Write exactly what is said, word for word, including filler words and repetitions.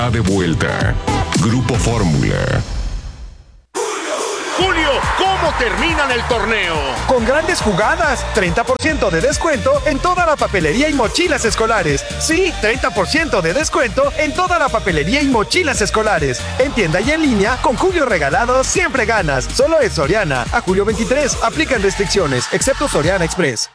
De vuelta. Grupo Fórmula. Julio, ¿cómo terminan el torneo? Con grandes jugadas, treinta por ciento de descuento en toda la papelería y mochilas escolares. Sí, treinta por ciento de descuento en toda la papelería y mochilas escolares. En tienda y en línea, con Julio regalado, siempre ganas. Solo es Soriana. A julio veintitrés, aplican restricciones, excepto Soriana Express.